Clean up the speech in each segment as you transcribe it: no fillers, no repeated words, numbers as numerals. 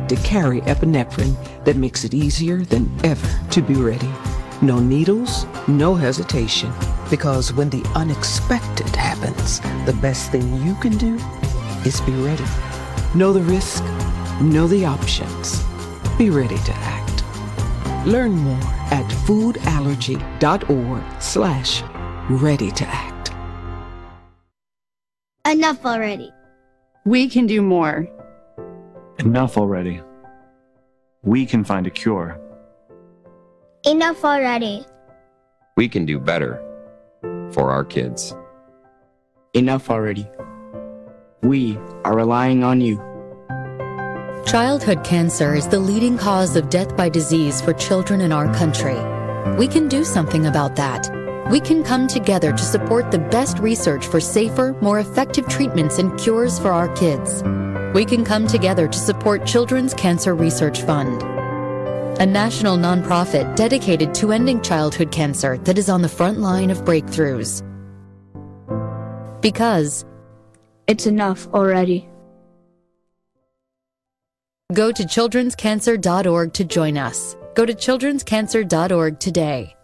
to carry epinephrine that makes it easier than ever to be ready. No needles, no hesitation, because when the unexpected happens, the best thing you can do is be ready. Know the risk, know the options. Be ready to act. Learn more at foodallergy.org/ready to act. Enough already. We can do more. Enough already. We can find a cure. Enough already. We can do better for our kids. Enough already. We are relying on you. Childhood cancer is the leading cause of death by disease for children in our country. We can do something about that. We can come together to support the best research for safer, more effective treatments and cures for our kids. We can come together to support Children's Cancer Research Fund, a national nonprofit dedicated to ending childhood cancer that is on the front line of breakthroughs. Because it's enough already. Go to childrenscancer.org to join us. Go to childrenscancer.org today.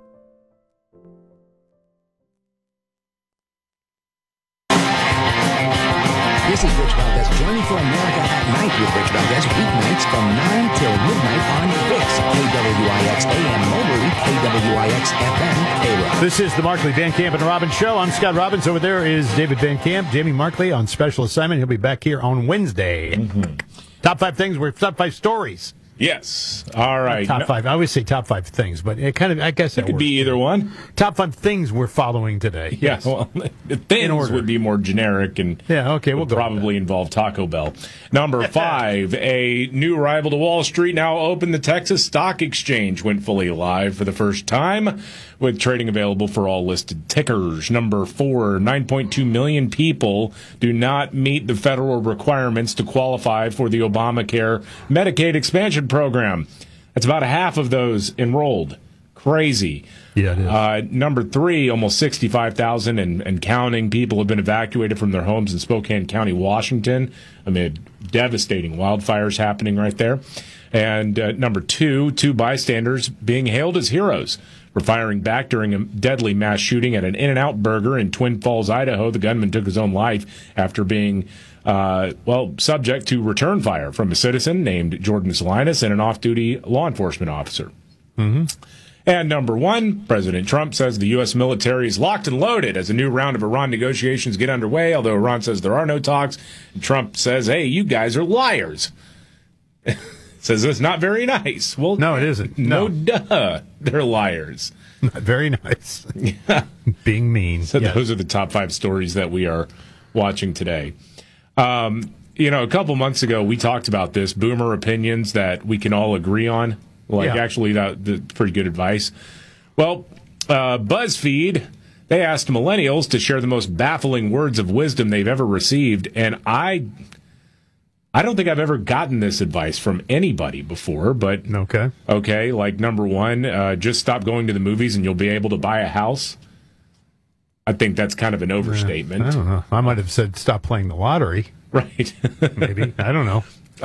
This is Rich Valdez. Join me for America at Night with Rich Valdez, weeknights from 9 till midnight on VIX, KWIX AM Moberly, KWIX FM, K-Rock. This is the Markley, Van Camp, and Robbins Show. I'm Scott Robbins. Over there is David Van Camp. Jamie Markley on special assignment. He'll be back here on Wednesday. Mm-hmm. Top 5 things, top 5 stories. Yes. All right. Top 5. I always say top 5 things, but it kind of, I guess it could be either one. Top 5 things we're following today. Yes. Well, things would be more generic and we'll probably involve Taco Bell. Number 5, a new rival to Wall Street now open. The Texas Stock Exchange went fully live for the first time with trading available for all listed tickers. Number 4, 9.2 million people do not meet the federal requirements to qualify for the Obamacare Medicaid expansion program. That's about a half of those enrolled. Crazy. Yeah, it is. Number 3, almost 65,000 and counting people have been evacuated from their homes in Spokane County, Washington, amid devastating wildfires happening right there. And number 2, 2 bystanders being hailed as heroes for firing back during a deadly mass shooting at an In-N-Out Burger in Twin Falls, Idaho. The gunman took his own life after being subject to return fire from a citizen named Jordan Salinas and an off-duty law enforcement officer. Mm-hmm. And number 1, President Trump says the U.S. military is locked and loaded as a new round of Iran negotiations get underway, although Iran says there are no talks. And Trump says, hey, you guys are liars. Says it's not very nice. Well, no, it isn't. No, duh. They're liars. Not very nice. Yeah. Being mean. So those are the top 5 stories that we are watching today. A couple months ago, we talked about this, boomer opinions that we can all agree on. Actually, that's pretty good advice. Well, BuzzFeed, they asked millennials to share the most baffling words of wisdom they've ever received, and I don't think I've ever gotten this advice from anybody before, but okay, like number 1, just stop going to the movies and you'll be able to buy a house. I think that's kind of an overstatement. I don't know. I might have said stop playing the lottery. Right. Maybe. I don't know.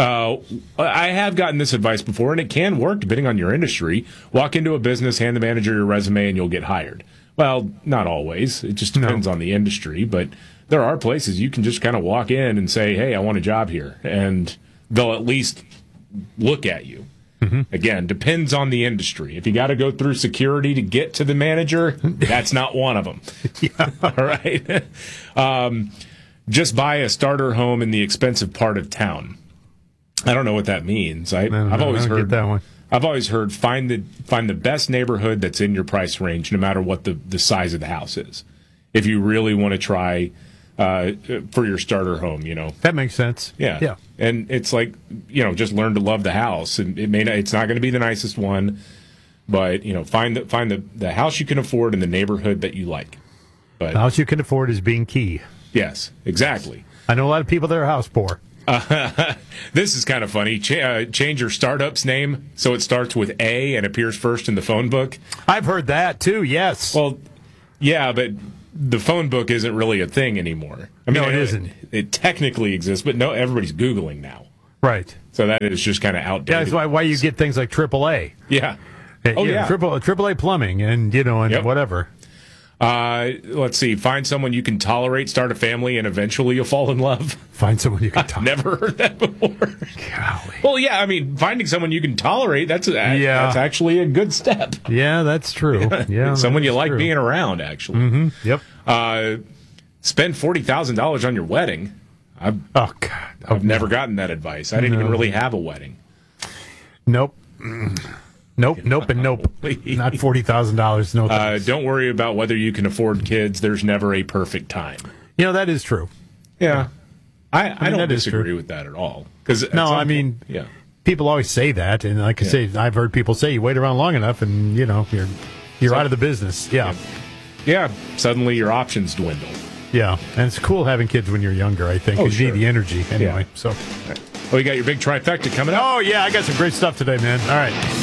I have gotten this advice before, and it can work depending on your industry. Walk into a business, hand the manager your resume, and you'll get hired. Well, not always. It just depends on the industry, but there are places you can just kind of walk in and say, hey, I want a job here, and they'll at least look at you. Mm-hmm. Again, depends on the industry. If you got to go through security to get to the manager, that's not one of them. Yeah. All right? Just buy a starter home in the expensive part of town. I don't know what that means. I've always heard that one. I've always heard find the best neighborhood that's in your price range, no matter what the size of the house is. If you really want to try for your starter home, that makes sense. Yeah. And it's like just learn to love the house, and it's not going to be the nicest one, but find the house you can afford in the neighborhood that you like. But the house you can afford is being key. Yes, exactly. I know a lot of people that are house poor. This is kind of funny. Change your startup's name so it starts with A and appears first in the phone book. I've heard that too, yes. Well, yeah, but the phone book isn't really a thing anymore. I mean, no, it isn't. It technically exists, but no, everybody's Googling now. Right. So that is just kind of Yeah, outdated. that's why you get things like AAA. Yeah. Oh, yeah. AAA plumbing and, and whatever. Let's see. Find someone you can tolerate, start a family, and eventually you'll fall in love. Find someone you can tolerate. Never heard that before. Golly. Well, yeah, I mean, finding someone you can tolerate, that's actually a good step. Yeah, that's true. Yeah, someone you like being around, actually. Mm-hmm. Yep. Spend $40,000 on your wedding. I've never gotten that advice. I didn't even really have a wedding. Nope. Nope, and nope. Not $40,000. No thanks. Don't worry about whether you can afford kids. There's never a perfect time. That is true. Yeah. I don't that is disagree true. with that at all. Yeah. People always say that, and like I say, I've heard people say you wait around long enough, and you're out of the business. Yeah. Yeah. Suddenly your options dwindle. Yeah, and it's cool having kids when you're younger, I think. You need the energy anyway. Yeah. So, well, you got your big trifecta coming up. Oh, yeah, I got some great stuff today, man. All right.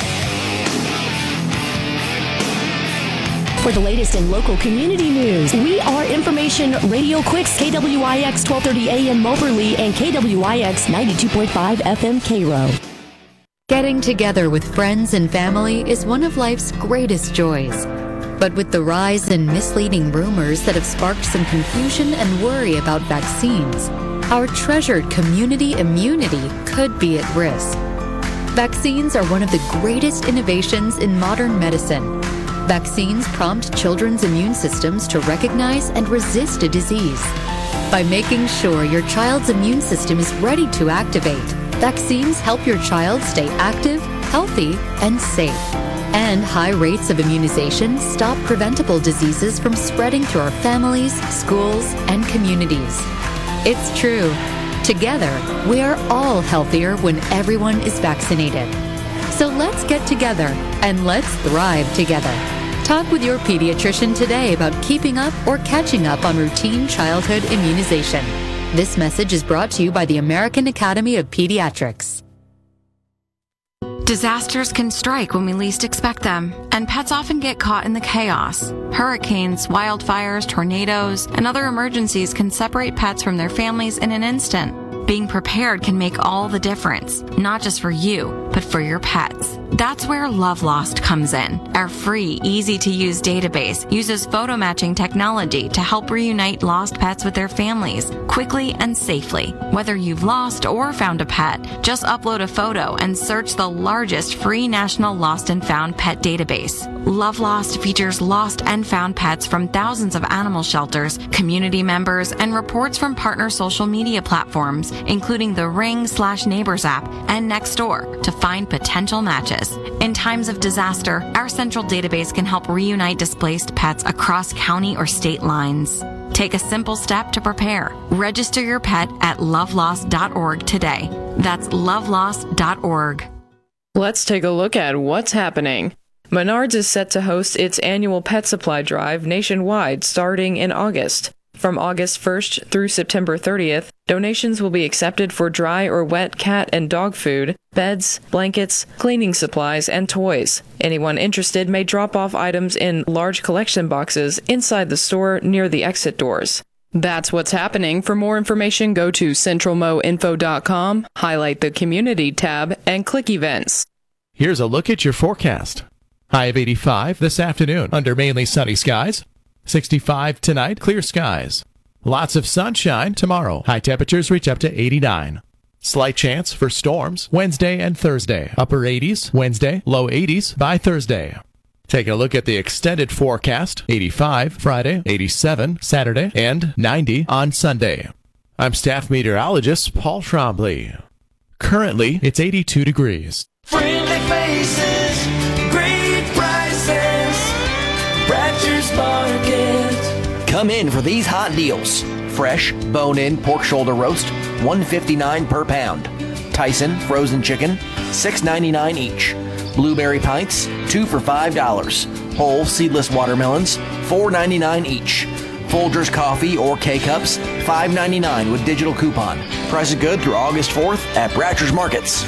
For the latest in local community news, we are Information Radio Quicks, KWIX 1230 AM Moberly and KWIX 92.5 FM Cairo. Getting together with friends and family is one of life's greatest joys. But with the rise in misleading rumors that have sparked some confusion and worry about vaccines, our treasured community immunity could be at risk. Vaccines are one of the greatest innovations in modern medicine. Vaccines prompt children's immune systems to recognize and resist a disease. By making sure your child's immune system is ready to activate, vaccines help your child stay active, healthy, and safe. And high rates of immunization stop preventable diseases from spreading through our families, schools, and communities. It's true. Together, we are all healthier when everyone is vaccinated. So let's get together and let's thrive together. Talk with your pediatrician today about keeping up or catching up on routine childhood immunization. This message is brought to you by the American Academy of Pediatrics. Disasters can strike when we least expect them, and pets often get caught in the chaos. Hurricanes, wildfires, tornadoes, and other emergencies can separate pets from their families in an instant. Being prepared can make all the difference, not just for you, but for your pets. That's where Love Lost comes in. Our free, easy-to-use database uses photo matching technology to help reunite lost pets with their families, quickly and safely. Whether you've lost or found a pet, just upload a photo and search the largest free national lost and found pet database. Love Lost features lost and found pets from thousands of animal shelters, community members, and reports from partner social media platforms, including the Ring/Neighbors app and Nextdoor, to find potential matches. In times of disaster, our central database can help reunite displaced pets across county or state lines. Take a simple step to prepare. Register your pet at lovelost.org today. That's lovelost.org. Let's take a look at what's happening. Menards is set to host its annual pet supply drive nationwide starting in August. From August 1st through September 30th, donations will be accepted for dry or wet cat and dog food, beds, blankets, cleaning supplies, and toys. Anyone interested may drop off items in large collection boxes inside the store near the exit doors. That's what's happening. For more information, go to centralmoinfo.com, highlight the Community tab, and click Events. Here's a look at your forecast. High of 85 this afternoon under mainly sunny skies. 65 tonight, clear skies. Lots of sunshine tomorrow. High temperatures reach up to 89. Slight chance for storms Wednesday and Thursday. Upper 80s Wednesday, low 80s by Thursday. Taking a look at the extended forecast. 85 Friday, 87 Saturday, and 90 on Sunday. I'm staff meteorologist Paul Trombley. Currently, it's 82 degrees. Friendly faces, great prices, Bratcher's Market. Come in for these hot deals. Fresh, bone-in pork shoulder roast, $1.59 per pound. Tyson frozen chicken, $6.99 each. Blueberry pints, 2 for $5. Whole seedless watermelons, $4.99 each. Folgers coffee or K-Cups, $5.99 with digital coupon. Price is good through August 4th at Bratcher's Markets.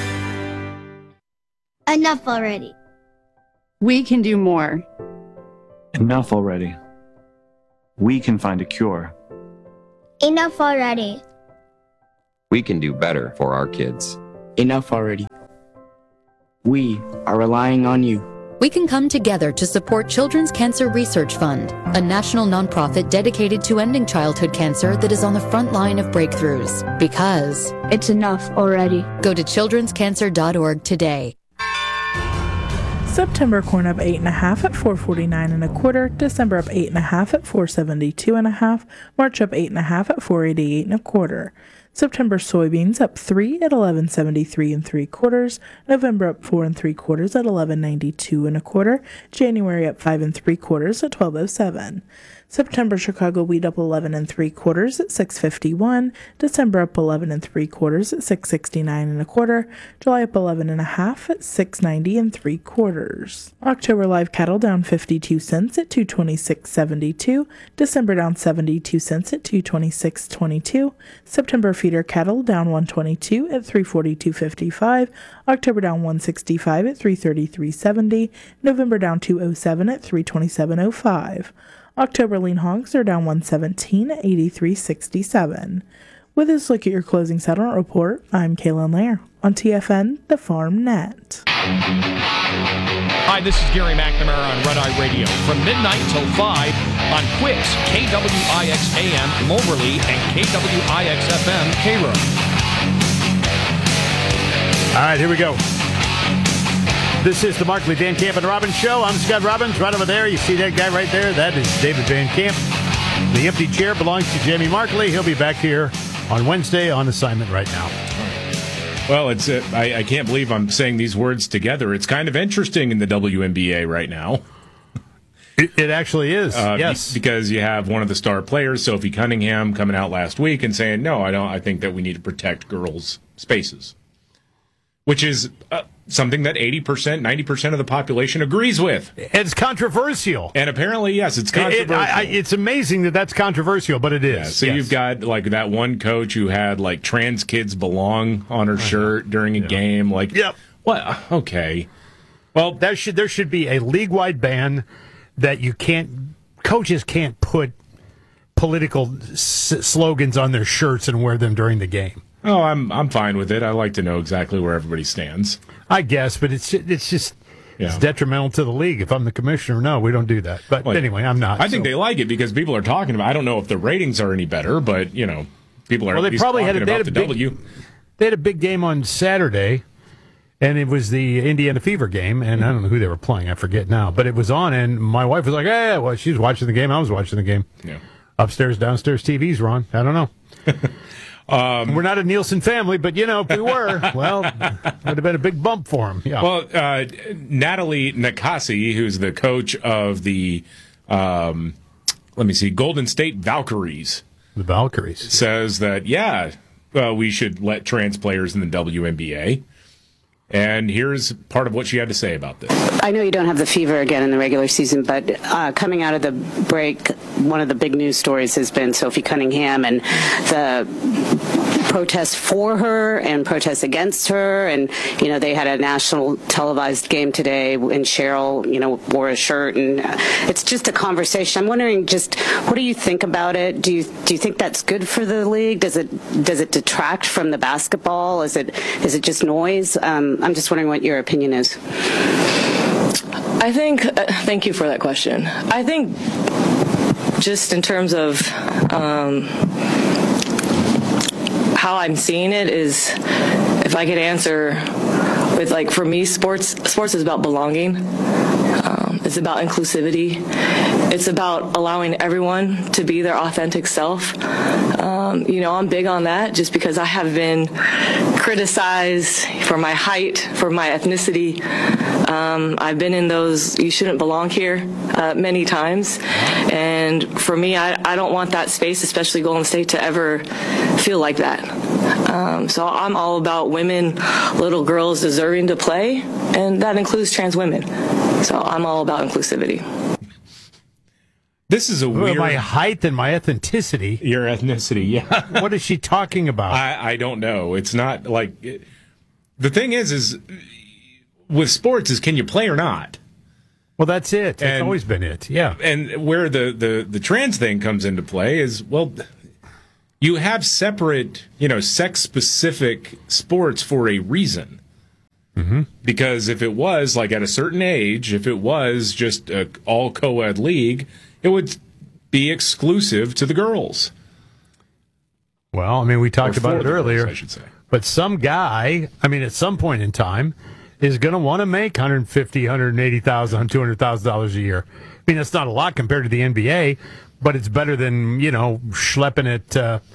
Enough already. We can do more. Enough already. We can find a cure. Enough already. We can do better for our kids. Enough already. We are relying on you. We can come together to support Children's Cancer Research Fund, a national nonprofit dedicated to ending childhood cancer that is on the front line of breakthroughs. Because it's enough already. Go to childrenscancer.org today. September corn up 8.5 at 449 1/4. December up 8.5 at 472 1/2. March up 8.5 at 488 1/4. September soybeans up 3 at 1173 3/4. November up 4 3/4 at 1192 1/4. January up 5 3/4 at 1207. September Chicago wheat up 11 3/4 at 651. December up 11 3/4 at 669 1/4. July up 11 1/2 at 690 3/4. October live cattle down 52 cents at 226.72. December down 72 cents at 226.22. September feeder cattle down 122 at 342.55. October down 165 at 333.70. November down 207 at 327.05. October lean hogs are down 117 at 83.67. With this look at your closing settlement report, I'm Kaylin Lair on TFN, the Farm Net. Hi, this is Gary McNamara on Red Eye Radio from midnight till 5 on Quicks, KWIX AM Moberly and KWIX FM Cairo. All right, here we go. This is the Markley, Dan Camp, and Robbins Show. I'm Scott Robbins. Right over there, you see that guy right there? That is David Van Camp. The empty chair belongs to Jamie Markley. He'll be back here on Wednesday on assignment right now. Well, it's I can't believe I'm saying these words together. It's kind of interesting in the WNBA right now. It actually is, yes. Because you have one of the star players, Sophie Cunningham, coming out last week and saying, no, I think that we need to protect girls' spaces. Which is something that 80%, 90% of the population agrees with. It's controversial. And apparently, yes, it's controversial. It's amazing that that's controversial, but it is. Yeah, so you've got like that one coach who had like trans kids belong on her shirt during a game. Like, yep. What? Okay. Well, there should be a league-wide ban that coaches can't put political slogans on their shirts and wear them during the game. Oh, I'm fine with it. I like to know exactly where everybody stands. I guess, but it's just it's detrimental to the league. If I'm the commissioner, no, we don't do that. But anyway, I'm not. I think they like it because people are talking about. I don't know if the ratings are any better, but people are. Well, they probably talking about the W. They had a big game on Saturday, and it was the Indiana Fever game, and I don't know who they were playing. I forget now, but it was on, and my wife was like, "Hey, well, she was watching the game. I was watching the game. Yeah, upstairs, downstairs TVs were on. I don't know." We're not a Nielsen family, but, if we were, well, it would have been a big bump for him. Yeah. Well, Natalie Nakasi, who's the coach of the, Golden State Valkyries. The Valkyries. Says that, we should let trans players in the WNBA. And here's part of what she had to say about this. I know you don't have the fever again in the regular season, but coming out of the break, one of the big news stories has been Sophie Cunningham and the protests for her and protests against her. And, they had a national televised game today and Cheryl, wore a shirt. And it's just a conversation. I'm wondering what do you think about it? Do you think that's good for the league? Does it detract from the basketball? Is it just noise? I'm just wondering what your opinion is. I think, thank you for that question. I think just in terms of how I'm seeing it is, if I could answer with, for me, sports is about belonging. It's about inclusivity. It's about allowing everyone to be their authentic self. I'm big on that just because I have been criticized for my height, for my ethnicity. I've been in those "you shouldn't belong here" many times. And for me, I don't want that space, especially Golden State, to ever feel like that. So I'm all about women, little girls deserving to play, and that includes trans women. So I'm all about inclusivity. This is a weird... My height and my ethnicity. Your ethnicity, yeah. What is she talking about? I don't know. It's not like... The thing is with sports is, can you play or not? Well, that's it. It's always been it, yeah. And where the trans thing comes into play is, well, You have separate, sex-specific sports for a reason. Mm-hmm. Because if it was, like, at a certain age, if it was just an all co-ed league, it would be exclusive to the girls. Well, I mean, we talked about it earlier. Girls, I should say. But some guy, at some point in time, is going to want to make $150,000, $180,000, $200,000 a year. I mean, that's not a lot compared to the NBA, but it's better than, schlepping it,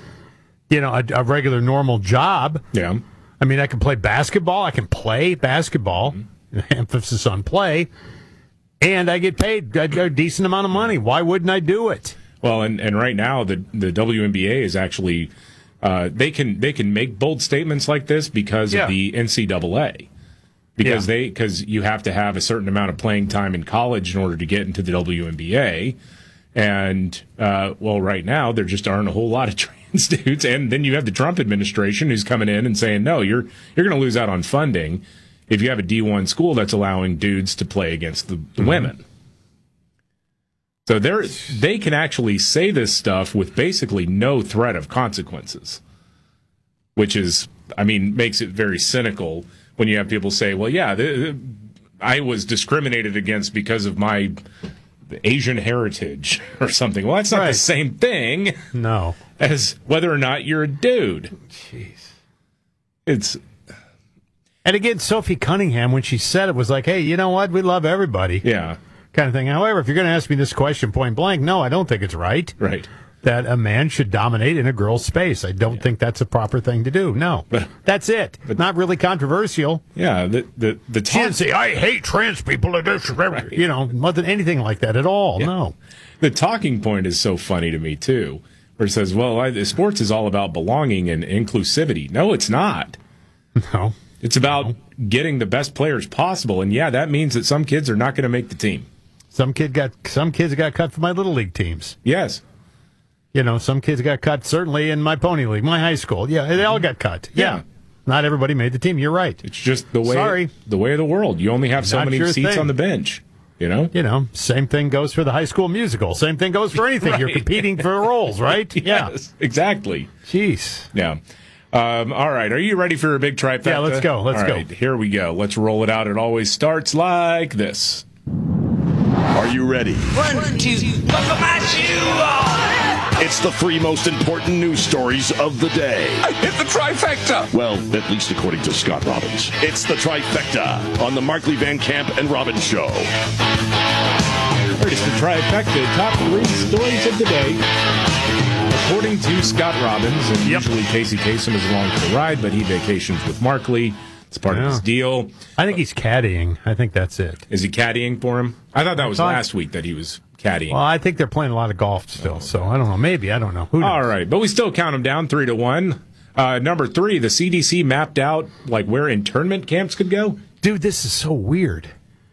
a regular normal job. Yeah. I mean, I can play basketball. I can play basketball. Mm-hmm. Emphasis on play. And I get paid a decent amount of money. Why wouldn't I do it? Well, and right now the WNBA is actually they can make bold statements like this because of the NCAA. Because you have to have a certain amount of playing time in college in order to get into the WNBA. And, right now there just aren't a whole lot of trans dudes. And then you have the Trump administration who's coming in and saying, no, you're going to lose out on funding if you have a D1 school that's allowing dudes to play against the women. So they can actually say this stuff with basically no threat of consequences, which is, makes it very cynical when you have people say, well, yeah, I was discriminated against because of my Asian heritage or something. Well, that's not the same thing. No. As whether or not you're a dude. Jeez. And again, Sophie Cunningham, when she said it, was like, hey, you know what? We love everybody. Yeah. Kind of thing. However, if you're going to ask me this question point blank, no, I don't think it's right. Right. That a man should dominate in a girl's space. I don't think that's a proper thing to do. No. That's it. But not really controversial. Yeah. The she didn't say, I hate trans people. Right. Wasn't anything like that at all. Yeah. No. The talking point is so funny to me, too, where it says, well, sports is all about belonging and inclusivity. No, it's not. No. It's about getting the best players possible. And, yeah, that means that some kids are not going to make the team. Some kids got cut from my little league teams. Yes. Some kids got cut, certainly in my pony league, my high school. Yeah, they all got cut. Yeah. Not everybody made the team. You're right. It's just the way of the world. You only have so many seats on the bench. Same thing goes for the high school musical. Same thing goes for anything. Right. You're competing for roles, right? Yes, exactly. Jeez. Yeah. All right. Are you ready for a big trifecta? Yeah, let's go. Let's go. Here we go. Let's roll it out. It always starts like this. Are you ready? 1, 2, buckle my shoe on. It's the 3 most important news stories of the day. I hit the trifecta. Well, at least according to Scott Robbins. It's the trifecta on the Markley, Van Camp, and Robbins Show. It's the trifecta, top 3 stories of the day. According to Scott Robbins, and usually Casey Kasem is along for the ride, but he vacations with Markley. It's part of his deal. I think he's caddying. I think that's it. Is he caddying for him? I thought that was last week that he was caddying. Well, I think they're playing a lot of golf still, so I don't know. Maybe. I don't know. Who knows? All right, but we still count them down 3-1. Number 3, the CDC mapped out where internment camps could go. Dude, this is so weird.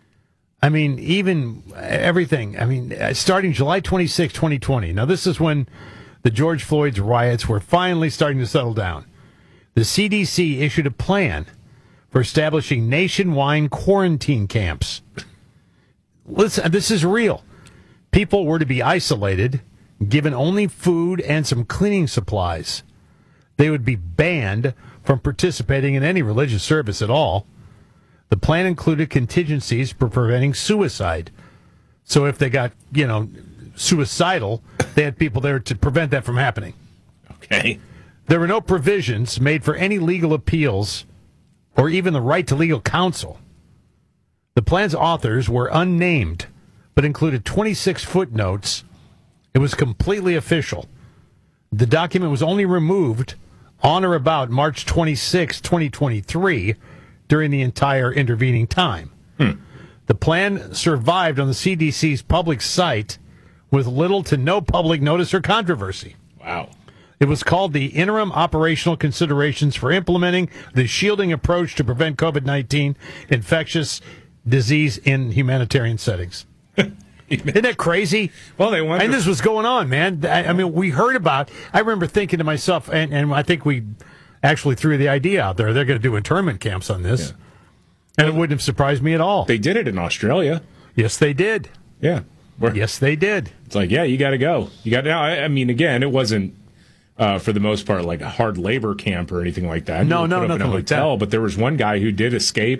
Even everything. Starting July 26, 2020. Now, this is when the George Floyd's riots were finally starting to settle down. The CDC issued a plan for establishing nationwide quarantine camps. Listen, this is real. People were to be isolated, given only food and some cleaning supplies. They would be banned from participating in any religious service at all. The plan included contingencies for preventing suicide. So if they got, suicidal, they had people there to prevent that from happening. Okay. There were no provisions made for any legal appeals or even the right to legal counsel. The plan's authors were unnamed, but included 26 footnotes. It was completely official. The document was only removed on or about March 26, 2023, during the entire intervening time. The plan survived on the CDC's public site with little to no public notice or controversy. Wow. It was called the Interim Operational Considerations for Implementing the Shielding Approach to Prevent COVID-19 Infectious Disease in Humanitarian Settings. Isn't that crazy? Well, they want. And this was going on, man. We heard about. I remember thinking to myself, and I think we actually threw the idea out there. They're going to do internment camps on this, and it wouldn't have surprised me at all. They did it in Australia. Yes, they did. Yeah. Yes, they did. It's you got to go. You got now. Again, it wasn't for the most part, like a hard labor camp or anything like that. No, Put up in nothing a like hotel, that. But there was one guy who did escape